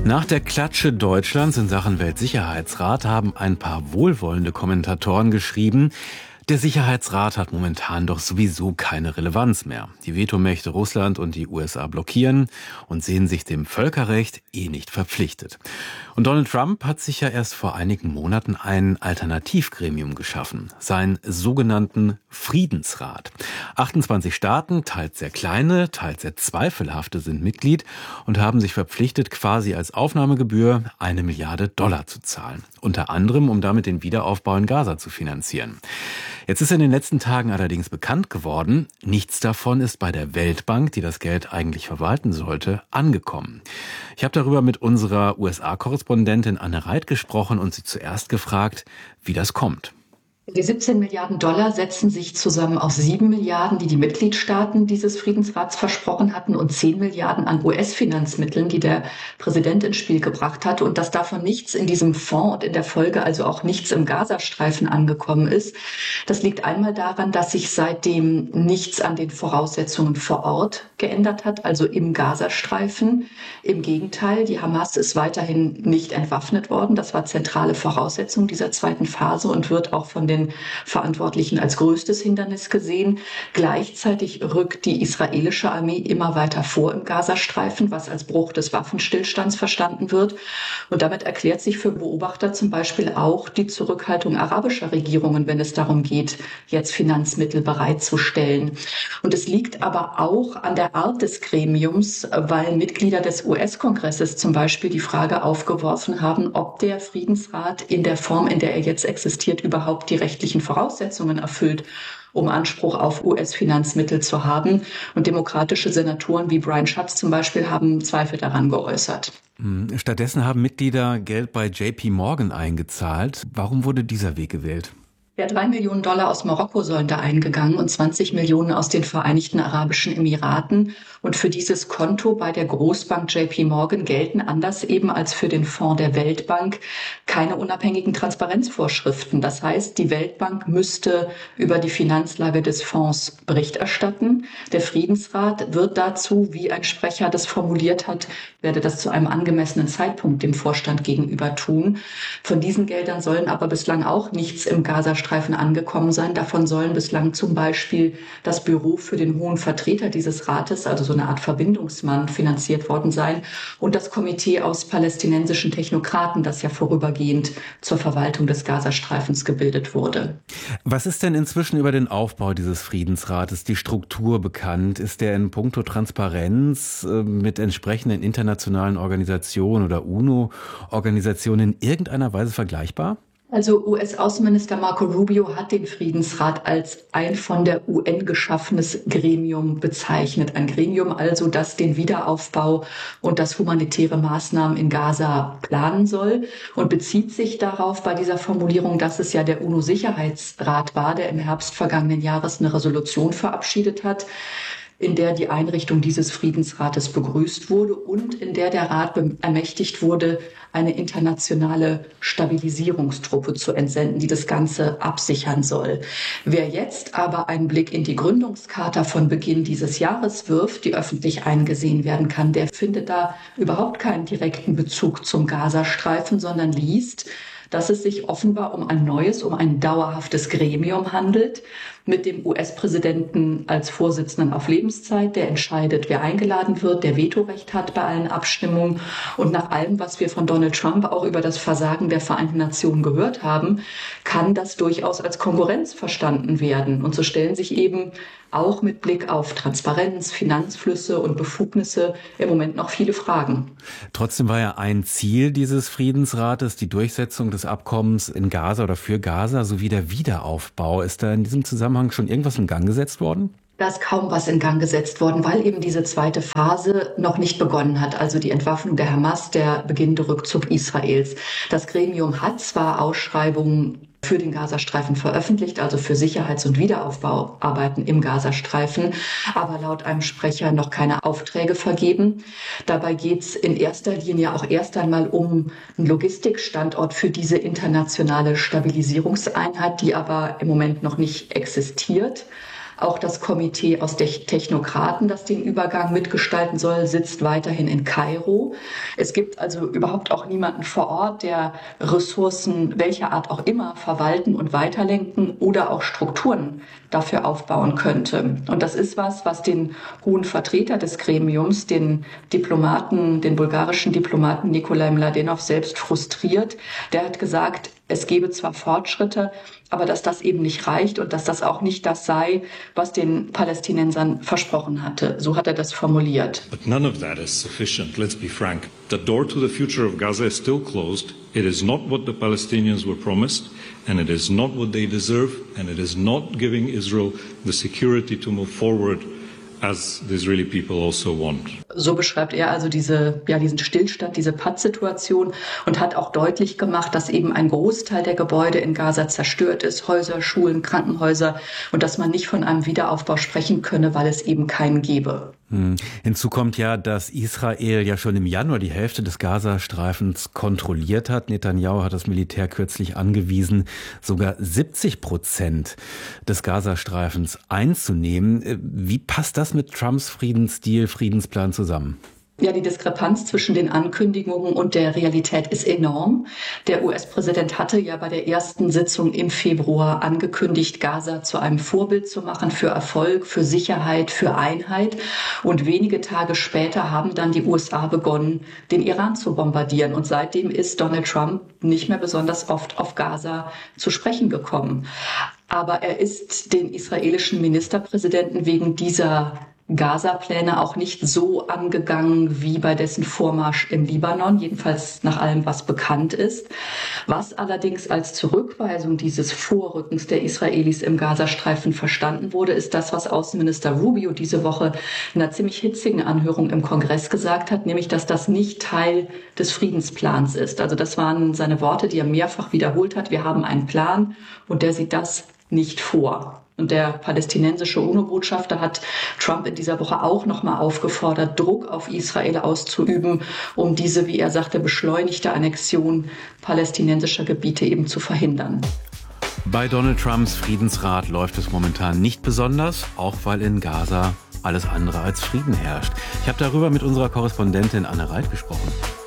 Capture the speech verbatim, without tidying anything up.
Nach der Klatsche Deutschlands in Sachen Weltsicherheitsrat haben ein paar wohlwollende Kommentatoren geschrieben, der Sicherheitsrat hat momentan doch sowieso keine Relevanz mehr. Die Vetomächte Russland und die U S A blockieren und sehen sich dem Völkerrecht eh nicht verpflichtet. Und Donald Trump hat sich ja erst vor einigen Monaten ein Alternativgremium geschaffen, seinen sogenannten Friedensrat. achtundzwanzig Staaten, teils sehr kleine, teils sehr zweifelhafte, sind Mitglied und haben sich verpflichtet, quasi als Aufnahmegebühr eine Milliarde Dollar zu zahlen. Unter anderem, um damit den Wiederaufbau in Gaza zu finanzieren. Jetzt ist in den letzten Tagen allerdings bekannt geworden, nichts davon ist bei der Weltbank, die das Geld eigentlich verwalten sollte, angekommen. Ich habe darüber mit unserer U S A-Korrespondentin Anne Reit gesprochen und sie zuerst gefragt, wie das kommt. Die siebzehn Milliarden Dollar setzen sich zusammen aus sieben Milliarden, die die Mitgliedstaaten dieses Friedensrats versprochen hatten, und zehn Milliarden an U S-Finanzmitteln, die der Präsident ins Spiel gebracht hatte. Und dass davon nichts in diesem Fonds und in der Folge also auch nichts im Gazastreifen angekommen ist, das liegt einmal daran, dass sich seitdem nichts an den Voraussetzungen vor Ort geändert hat, also im Gazastreifen. Im Gegenteil, die Hamas ist weiterhin nicht entwaffnet worden. Das war zentrale Voraussetzung dieser zweiten Phase und wird auch von den den Verantwortlichen als größtes Hindernis gesehen. Gleichzeitig rückt die israelische Armee immer weiter vor im Gazastreifen, was als Bruch des Waffenstillstands verstanden wird. Und damit erklärt sich für Beobachter zum Beispiel auch die Zurückhaltung arabischer Regierungen, wenn es darum geht, jetzt Finanzmittel bereitzustellen. Und es liegt aber auch an der Art des Gremiums, weil Mitglieder des U S-Kongresses zum Beispiel die Frage aufgeworfen haben, ob der Friedensrat in der Form, in der er jetzt existiert, überhaupt die rechtlichen Voraussetzungen erfüllt, um Anspruch auf U S-Finanzmittel zu haben. Und demokratische Senatoren wie Brian Schatz zum Beispiel haben Zweifel daran geäußert. Stattdessen haben Mitglieder Geld bei J P Morgan eingezahlt. Warum wurde dieser Weg gewählt? Ja, drei Millionen Dollar aus Marokko sollen da eingegangen und zwanzig Millionen aus den Vereinigten Arabischen Emiraten. Und für dieses Konto bei der Großbank J P Morgan gelten anders eben als für den Fonds der Weltbank keine unabhängigen Transparenzvorschriften. Das heißt, die Weltbank müsste über die Finanzlage des Fonds Bericht erstatten. Der Friedensrat wird dazu, wie ein Sprecher das formuliert hat, werde das zu einem angemessenen Zeitpunkt dem Vorstand gegenüber tun. Von diesen Geldern sollen aber bislang auch nichts im Gazastreifen angekommen sein. Davon sollen bislang zum Beispiel das Büro für den hohen Vertreter dieses Rates, also so eine Art Verbindungsmann, finanziert worden sein und das Komitee aus palästinensischen Technokraten, das ja vorübergehend zur Verwaltung des Gazastreifens gebildet wurde. Was ist denn inzwischen über den Aufbau dieses Friedensrates, die Struktur bekannt? Ist der in puncto Transparenz äh, mit entsprechenden internationalen Organisationen oder UNO-Organisationen in irgendeiner Weise vergleichbar? Also U S-Außenminister Marco Rubio hat den Friedensrat als ein von der U N geschaffenes Gremium bezeichnet. Ein Gremium also, das den Wiederaufbau und das humanitäre Maßnahmen in Gaza planen soll und bezieht sich darauf bei dieser Formulierung, dass es ja der UNO-Sicherheitsrat war, der im Herbst vergangenen Jahres eine Resolution verabschiedet hat, in der die Einrichtung dieses Friedensrates begrüßt wurde und in der der Rat ermächtigt wurde, eine internationale Stabilisierungstruppe zu entsenden, die das Ganze absichern soll. Wer jetzt aber einen Blick in die Gründungscharta von Beginn dieses Jahres wirft, die öffentlich eingesehen werden kann, der findet da überhaupt keinen direkten Bezug zum Gazastreifen, sondern liest, dass es sich offenbar um ein neues, um ein dauerhaftes Gremium handelt, mit dem U S-Präsidenten als Vorsitzenden auf Lebenszeit, der entscheidet, wer eingeladen wird, der Vetorecht hat bei allen Abstimmungen. Und nach allem, was wir von Donald Trump auch über das Versagen der Vereinten Nationen gehört haben, kann das durchaus als Konkurrenz verstanden werden. Und so stellen sich eben auch mit Blick auf Transparenz, Finanzflüsse und Befugnisse im Moment noch viele Fragen. Trotzdem war ja ein Ziel dieses Friedensrates die Durchsetzung des Abkommens in Gaza oder für Gaza sowie der Wiederaufbau. Ist da in diesem Zusammenhang schon irgendwas in Gang gesetzt worden? Da ist kaum was in Gang gesetzt worden, weil eben diese zweite Phase noch nicht begonnen hat, also die Entwaffnung der Hamas, der beginnende Rückzug Israels. Das Gremium hat zwar Ausschreibungen für den Gazastreifen veröffentlicht, also für Sicherheits- und Wiederaufbauarbeiten im Gazastreifen, aber laut einem Sprecher noch keine Aufträge vergeben. Dabei geht es in erster Linie auch erst einmal um einen Logistikstandort für diese internationale Stabilisierungseinheit, die aber im Moment noch nicht existiert. Auch das Komitee aus Technokraten, das den Übergang mitgestalten soll, sitzt weiterhin in Kairo. Es gibt also überhaupt auch niemanden vor Ort, der Ressourcen welcher Art auch immer verwalten und weiterlenken oder auch Strukturen dafür aufbauen könnte. Und das ist was, was den hohen Vertreter des Gremiums, den Diplomaten, den bulgarischen Diplomaten Nikolai Mladenov selbst frustriert. Der hat gesagt, es gebe zwar Fortschritte, aber dass das eben nicht reicht und dass das auch nicht das sei, was den Palästinensern versprochen hatte. So hat er das formuliert. But none of that is sufficient, let's be frank. The door to the future of Gaza is still closed. It is not what the Palestinians were promised, and it is not what they deserve, and it is not giving Israel the security to move forward as the Israeli people also want. So beschreibt er also diese, ja, diesen Stillstand, diese Pattsituation und hat auch deutlich gemacht, dass eben ein Großteil der Gebäude in Gaza zerstört ist, Häuser, Schulen, Krankenhäuser, und dass man nicht von einem Wiederaufbau sprechen könne, weil es eben keinen gäbe. Hm. Hinzu kommt ja, dass Israel ja schon im Januar die Hälfte des Gazastreifens kontrolliert hat. Netanyahu hat das Militär kürzlich angewiesen, sogar siebzig Prozent des Gazastreifens einzunehmen. Wie passt das mit Trumps Friedensdeal, Friedensplan zusammen? Ja, die Diskrepanz zwischen den Ankündigungen und der Realität ist enorm. Der U S-Präsident hatte ja bei der ersten Sitzung im Februar angekündigt, Gaza zu einem Vorbild zu machen für Erfolg, für Sicherheit, für Einheit. Und wenige Tage später haben dann die U S A begonnen, den Iran zu bombardieren. Und seitdem ist Donald Trump nicht mehr besonders oft auf Gaza zu sprechen gekommen. Aber er ist den israelischen Ministerpräsidenten wegen dieser Gaza-Pläne auch nicht so angegangen wie bei dessen Vormarsch im Libanon, jedenfalls nach allem, was bekannt ist. Was allerdings als Zurückweisung dieses Vorrückens der Israelis im Gazastreifen verstanden wurde, ist das, was Außenminister Rubio diese Woche in einer ziemlich hitzigen Anhörung im Kongress gesagt hat, nämlich, dass das nicht Teil des Friedensplans ist. Also das waren seine Worte, die er mehrfach wiederholt hat. Wir haben einen Plan und der sieht das nicht vor. Und der palästinensische UNO-Botschafter hat Trump in dieser Woche auch nochmal aufgefordert, Druck auf Israel auszuüben, um diese, wie er sagte, beschleunigte Annexion palästinensischer Gebiete eben zu verhindern. Bei Donald Trumps Friedensrat läuft es momentan nicht besonders, auch weil in Gaza alles andere als Frieden herrscht. Ich habe darüber mit unserer Korrespondentin Anne Reit gesprochen.